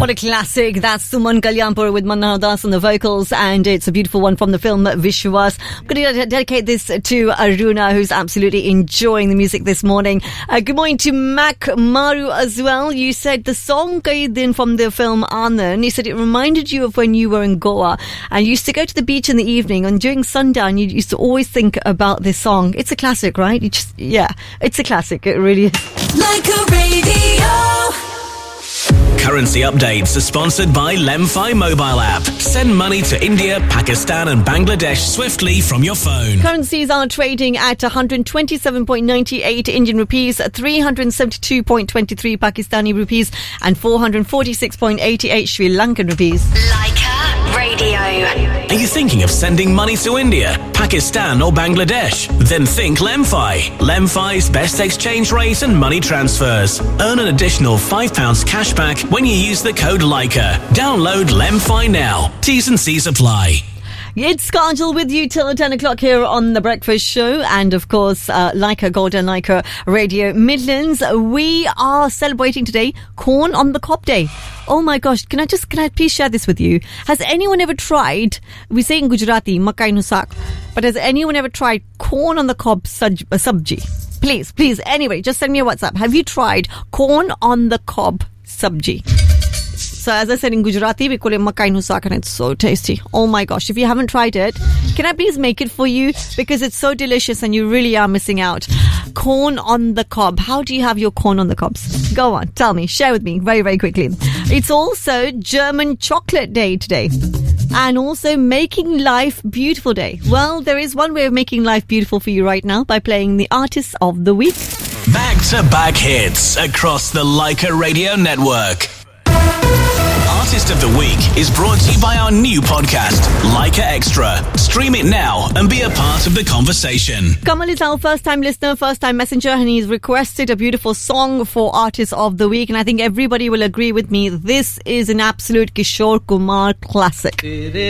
What a classic. That's Suman Kalyanpur with Manna Das on the vocals, and it's a beautiful one from the film Vishwas. I'm going to dedicate this to Aruna, who's absolutely enjoying the music this morning. Good morning to Mac Maru as well. You said the song Kai Din from the film Anand, you said it reminded you of when you were in Goa and you used to go to the beach in the evening, and during sundown you used to always think about this song. It's a classic, right? It's a classic. It really is. Like a radio. Currency updates are sponsored by Lemfi mobile app. Send money to India, Pakistan and Bangladesh swiftly from your phone. Currencies are trading at 127.98 Indian rupees, 372.23 Pakistani rupees and 446.88 Sri Lankan rupees. Leica Radio. Are you thinking of sending money to India, Pakistan or Bangladesh? Then think Lemfi. Lemfi's best exchange rate and money transfers. Earn an additional £5 cashback when you use the code Leica. Download Lemfi now. T's and C's apply. It's Kajal with you till 10 o'clock here on The Breakfast Show. And of course, Leica Golden Leica Radio Midlands. We are celebrating today Corn on the Cob Day. Oh my gosh, can I please share this with you? Has anyone ever tried, we say in Gujarati, makai nu saag, but has anyone ever tried corn on the cob sabji? Please, anyway, just send me a WhatsApp. Have you tried corn on the cob sabji? So as I said in Gujarati, we call it makai nu saag, and it's so tasty. Oh my gosh, if you haven't tried it, can I please make it for you? Because it's so delicious and you really are missing out. Corn on the cob. How do you have your corn on the cobs? Go on, tell me, share with me very, very quickly. It's also German Chocolate Day today. And also Making Life Beautiful Day. Well, there is one way of making life beautiful for you right now by playing the Artist of the Week. Back-to-back hits across the Leica Radio Network. Artist of the Week is brought to you by our new podcast, Leica Extra. Stream it now and be a part of the conversation. Kamal is our first-time listener, first-time messenger, and he's requested a beautiful song for Artist of the Week. And I think everybody will agree with me. This is an absolute Kishore Kumar classic.